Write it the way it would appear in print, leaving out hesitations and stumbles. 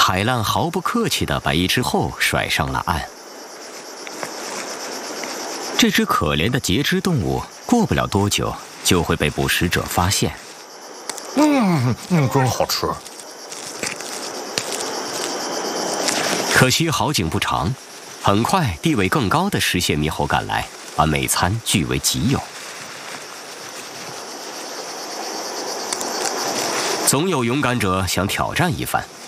海浪毫不客气地把一只后甩上了岸。这只可怜的节肢动物过不了多久就会被捕食者发现。 真好吃。 可惜好景不长，很快地位更高的食蟹猕猴赶来，把美餐据为己有。总有勇敢者想挑战一番。